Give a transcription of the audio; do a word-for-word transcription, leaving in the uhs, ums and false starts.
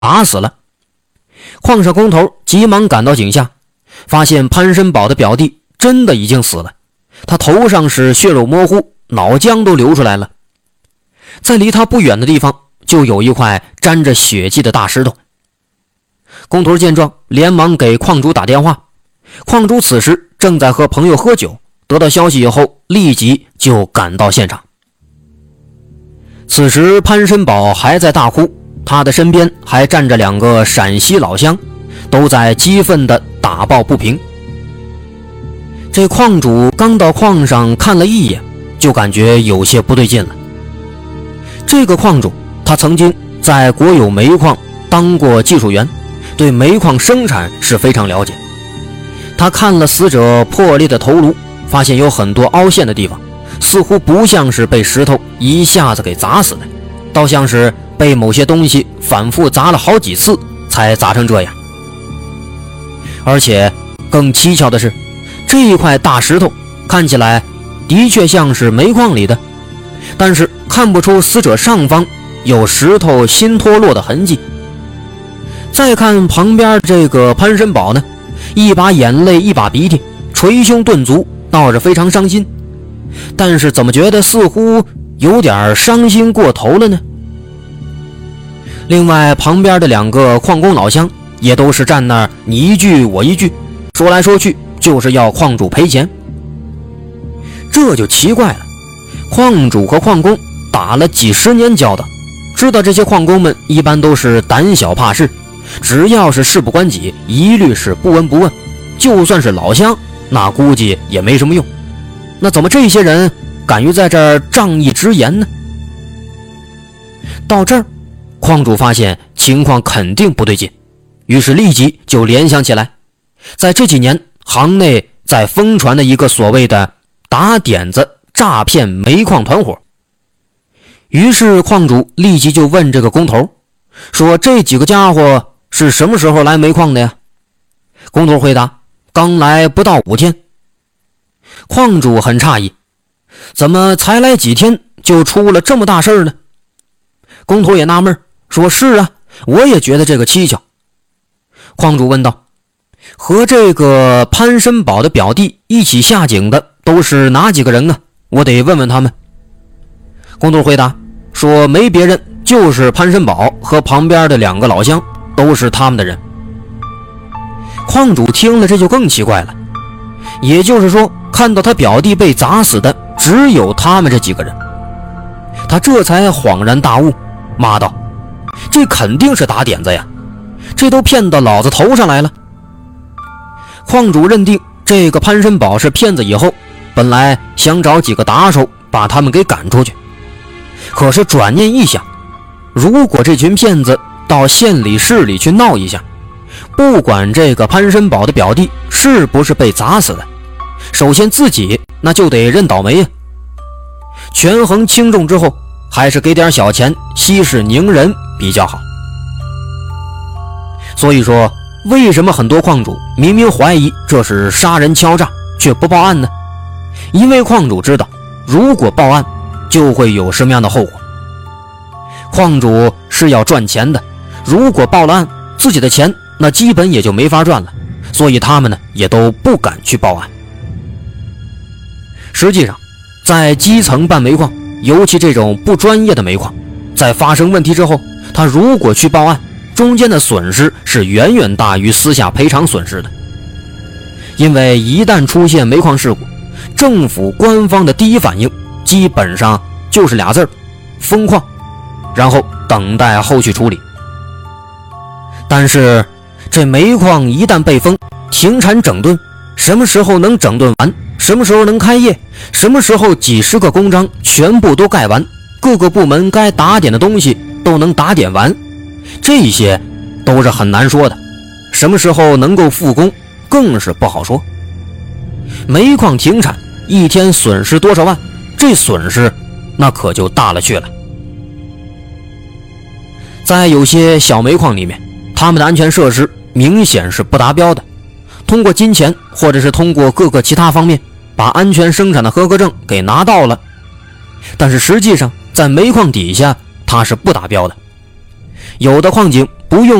打死了。矿上工头急忙赶到井下，发现潘申宝的表弟真的已经死了，他头上是血肉模糊，脑浆都流出来了。在离他不远的地方就有一块沾着血迹的大石头。工头见状连忙给矿主打电话，矿主此时正在和朋友喝酒，得到消息以后立即就赶到现场。此时潘申宝还在大哭，他的身边还站着两个陕西老乡，都在激愤地打抱不平。这矿主刚到矿上看了一眼，就感觉有些不对劲了。这个矿主他曾经在国有煤矿当过技术员，对煤矿生产是非常了解。他看了死者破裂的头颅，发现有很多凹陷的地方，似乎不像是被石头一下子给砸死的，倒像是被某些东西反复砸了好几次才砸成这样。而且更蹊跷的是，这一块大石头看起来的确像是煤矿里的，但是看不出死者上方有石头新脱落的痕迹。再看旁边这个潘申宝呢，一把眼泪一把鼻涕，捶胸顿足，闹着非常伤心，但是怎么觉得似乎有点伤心过头了呢？另外旁边的两个矿工老乡也都是站那儿你一句我一句，说来说去就是要矿主赔钱。这就奇怪了，矿主和矿工打了几十年交道，知道这些矿工们一般都是胆小怕事，只要是事不关己一律是不闻不问，就算是老乡那估计也没什么用。那怎么这些人敢于在这儿仗义直言呢？到这儿矿主发现情况肯定不对劲，于是立即就联想起来，在这几年行内在疯传的一个所谓的打点子诈骗煤矿团伙。于是矿主立即就问这个工头，说这几个家伙是什么时候来煤矿的呀？工头回答，刚来不到五天。矿主很诧异，怎么才来几天就出了这么大事呢？工头也纳闷，说是啊，我也觉得这个蹊跷。矿主问道，和这个潘申宝的表弟一起下井的都是哪几个人啊？我得问问他们。工头回答说，没别人，就是潘申宝和旁边的两个老乡，都是他们的人。矿主听了这就更奇怪了，也就是说看到他表弟被砸死的只有他们这几个人。他这才恍然大悟，骂道，这肯定是打点子呀，这都骗到老子头上来了。矿主认定这个潘申宝是骗子以后，本来想找几个打手把他们给赶出去，可是转念一想，如果这群骗子到县里市里去闹一下，不管这个潘申宝的表弟是不是被砸死的，首先自己那就得认倒霉呀。权衡轻重之后，还是给点小钱息事宁人比较好。所以说为什么很多矿主明明怀疑这是杀人敲诈却不报案呢？因为矿主知道，如果报案就会有什么样的后果。矿主是要赚钱的，如果报了案，自己的钱那基本也就没法赚了，所以他们呢也都不敢去报案。实际上在基层办煤矿，尤其这种不专业的煤矿，在发生问题之后，他如果去报案，中间的损失是远远大于私下赔偿损失的。因为一旦出现煤矿事故，政府官方的第一反应基本上就是俩字儿，封矿，然后等待后续处理。但是这煤矿一旦被封，停产整顿，什么时候能整顿完，什么时候能开业，什么时候几十个公章全部都盖完，各个部门该打点的东西都能打点完，这些都是很难说的。什么时候能够复工更是不好说。煤矿停产，一天损失多少万，这损失那可就大了去了。在有些小煤矿里面，他们的安全设施明显是不达标的，通过金钱或者是通过各个其他方面把安全生产的合格证给拿到了，但是实际上在煤矿底下它是不达标的。有的矿井不用